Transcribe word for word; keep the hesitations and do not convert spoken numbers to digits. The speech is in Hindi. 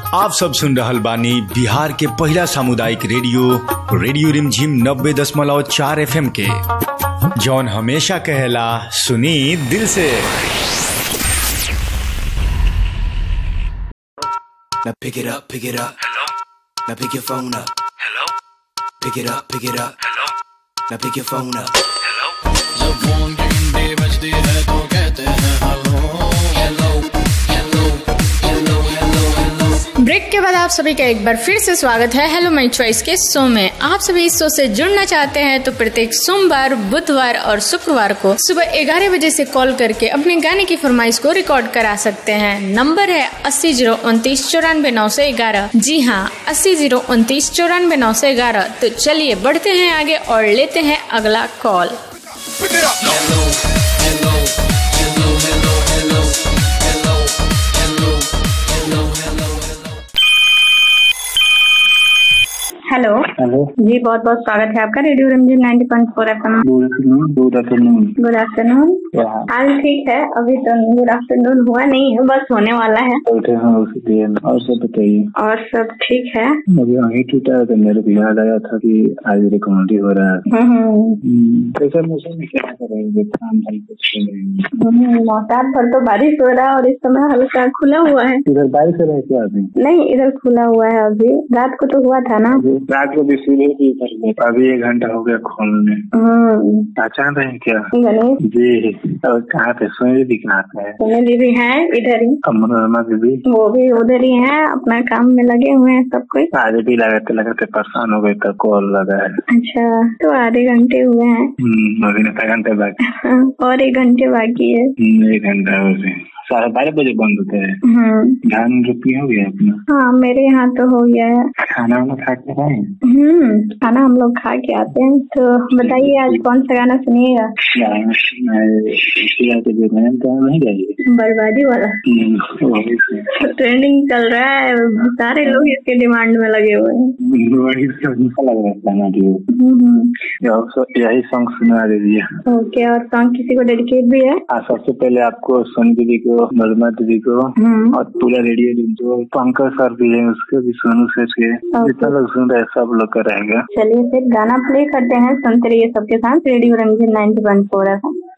आप सब सुन रहल बानी बिहार के पहला सामुदायिक रेडियो रेडियो रिमझिम नब्बे दशमलव चार एफ एम के, जौन हमेशा कहेला सुनी दिल से। Now pick it up, pick it up. Hello. Now pick your phone up. Hello. Pick it up, pick it up. Hello. Now pick your phone up. Hello. जब फोन की घंटी बजती है तो कहते हैं hello hello hello hello hello hello. Break के बाद आप सभी का एक बार फिर से स्वागत है हेलो माय चॉइस के शो में। आप सभी इस शो से जुड़ना चाहते हैं तो प्रत्येक सोमवार, बुधवार और शुक्रवार को सुबह ग्यारह बजे से कॉल करके अपने गाने की फरमाइश को रिकॉर्ड करा सकते हैं। नंबर है अस्सी जीरो उनतीस चौरानवे नौ सौ ग्यारह। जी हाँ, अस्सी जीरो उनतीस चौरानवे नौ सौ ग्यारह। तो चलिए बढ़ते हैं आगे और लेते हैं अगला कॉल। हेलो हेलो जी, बहुत बहुत स्वागत है आपका रेडियो रिमझिम ninety point four FM. Good afternoon good afternoon good afternoon. हाल ठीक है? अभी तो गुड आफ्टरनून हुआ नहीं है, बस होने वाला है। बैठे हैं उसी दिन। और सब बताइए। और सब ठीक है। अभी आगे टूटा है तो मेरे को याद आया था कि आज रिकॉर्ड हो रहा है। कैसा मौसम में क्या करेंगे? काम मौसम पर तो बारिश हो रहा है और इस समय हल्का खुला हुआ है। इधर बारिश हो रहा है क्या अभी? नहीं, इधर खुला हुआ है। अभी रात को तो हुआ था ना। रात को भी शुरू ही अभी एक घंटा हो गया खोलने। पहचान रहे हैं क्या? गणेश जी। और कहाँ पे? सोनी दीदी कहाँ पे है? सोनी दीदी है इधर ही। मनोरमा दीदी वो भी उधर ही है, अपना काम में लगे हुए हैं सब कोई। आज भी लगाते लगाते परेशान हो गए तो कॉल लगा है। अच्छा, तो आधे घंटे हुए हैं। अभी आधा घंटे बाकी और एक घंटे बाकी है। एक घंटा बजे साढ़े बारह बजे बंद होता है। धान रोपनी हो गया अपना? हाँ, मेरे यहाँ तो हो गया है। खाना वाना खा के आए? हम्म खाना हम लोग खा के आते हैं। तो बताइए आज कौन सा गाना सुनिएगा? नहीं जाइए बर्बादी वाला ट्रेंडिंग चल रहा है, सारे लोग इसके डिमांड में लगे हुए हैं। यही सॉन्ग सुना दीजिए। ओके, और सॉन्ग किसी को डेडिकेट भी है? सबसे पहले आपको सोनी दीदी को, मनोरमा दीदी को और पूरा रेडियो जो पंकज सर भी है उसके भी, सोनू सर के, जितना लोग सुन रहे सब लोग का रहेगा। चलिए फिर गाना प्ले करते हैं, सुनते रहिए सबके साथ रेडियो रिमझिम नाइंटी पॉइंट फोर एफएम।